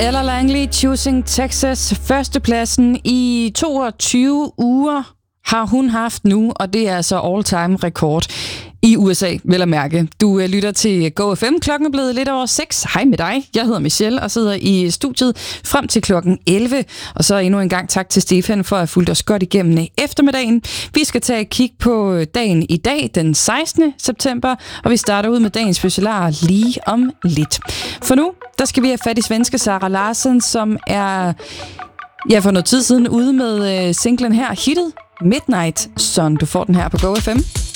Ella Langley, Choosing Texas. Førstepladsen i 22 uger har hun haft nu, og det er altså all-time rekord i USA, vel at mærke. Du lytter til GoFM. Klokken er blevet lidt over 6. Hej med dig. Jeg hedder Michelle og sidder i studiet frem til klokken 11. Og så endnu en gang tak til Stefan for at have fulgt os godt igennem eftermiddagen. Vi skal tage et kig på dagen i dag, den 16. september, og vi starter ud med dagens fødselar lige om lidt. For nu, der skal vi have fat i svenske Sara Larsson, som er for noget tid siden ude med singlen her, hittet Midnight Sun. Du får den her på GoFM.